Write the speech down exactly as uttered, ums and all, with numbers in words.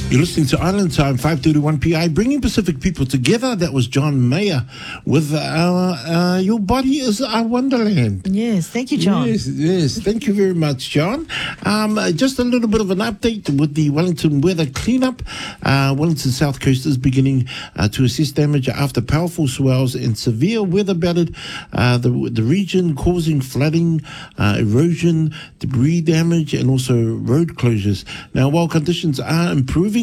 You're listening to Island Time, five thirty-one P I, bringing Pacific people together. That was John Mayer with uh, uh, Your Body is Our Wonderland. Yes, thank you, John. Yes, yes. Thank you very much, John. Um, uh, just a little bit of an update with the Wellington weather cleanup. Uh, Wellington South Coast is beginning uh, to assess damage after powerful swells and severe weather battered uh, the, the region, causing flooding, uh, erosion, debris damage, and also road closures. Now, while conditions are improving,